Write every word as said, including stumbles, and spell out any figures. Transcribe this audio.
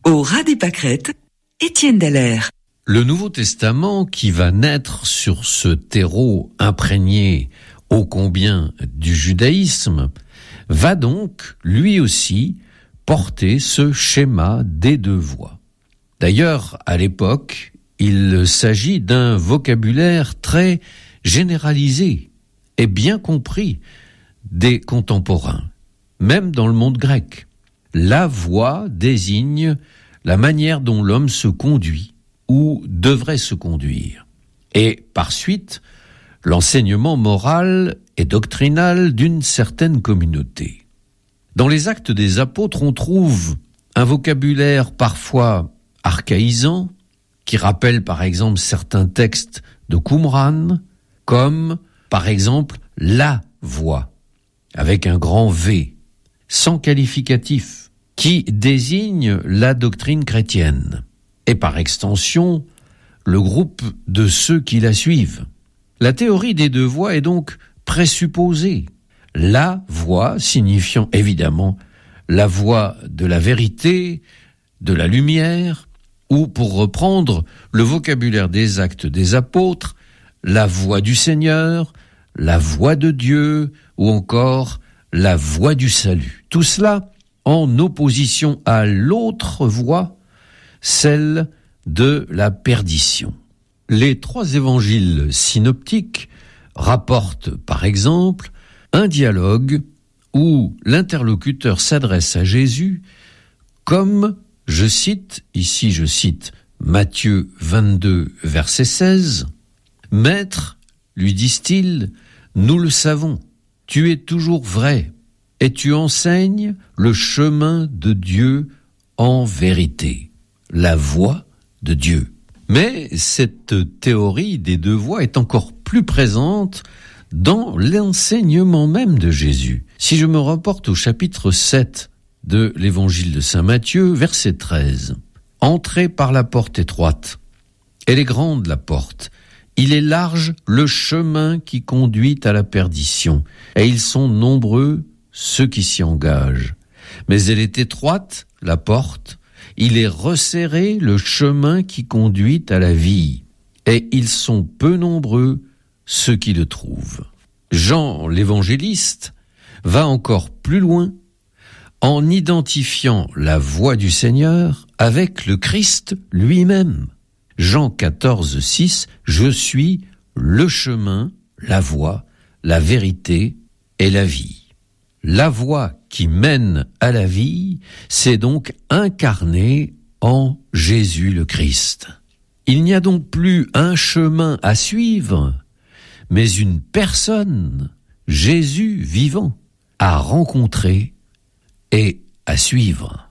Au ras des pâquerettes, Étienne Dallaire. Le Nouveau Testament, qui va naître sur ce terreau imprégné ô combien du judaïsme, va donc, lui aussi, porter ce schéma des deux voies. D'ailleurs, à l'époque, il s'agit d'un vocabulaire très généralisé et bien compris des contemporains, même dans le monde grec. La voie désigne la manière dont l'homme se conduit ou devrait se conduire, et par suite, l'enseignement moral et doctrinal d'une certaine communauté. Dans les Actes des Apôtres, on trouve un vocabulaire parfois archaïsant, qui rappelle par exemple certains textes de Qumran, comme par exemple la voie, avec un grand V, sans qualificatif, qui désigne la doctrine chrétienne, et par extension, le groupe de ceux qui la suivent. La théorie des deux voies est donc présupposée. La voie signifiant évidemment la voie de la vérité, de la lumière, ou pour reprendre le vocabulaire des Actes des Apôtres, la voie du Seigneur, la voie de Dieu, ou encore la voie du salut. Tout cela en opposition à l'autre voie, celle de la perdition. Les trois évangiles synoptiques rapportent, par exemple, un dialogue où l'interlocuteur s'adresse à Jésus comme, je cite, ici je cite Matthieu vingt-deux, verset seize, « Maître, lui disent-ils, nous le savons, tu es toujours vrai, et tu enseignes le chemin de Dieu en vérité, la voie de Dieu. » Mais cette théorie des deux voies est encore plus présente dans l'enseignement même de Jésus. Si je me reporte au chapitre sept de l'évangile de saint Matthieu, verset treize. « Entrez par la porte étroite. Elle est grande la porte. Il est large le chemin qui conduit à la perdition, et ils sont nombreux ceux qui s'y engagent. Mais elle est étroite, la porte, il est resserré le chemin qui conduit à la vie, et ils sont peu nombreux ceux qui le trouvent. » Jean l'évangéliste va encore plus loin en identifiant la voie du Seigneur avec le Christ lui-même. Jean quatorze, six, « Je suis le chemin, la voie, la vérité et la vie. » La voie qui mène à la vie, c'est donc incarné en Jésus le Christ. Il n'y a donc plus un chemin à suivre, mais une personne, Jésus vivant, à rencontrer et à suivre.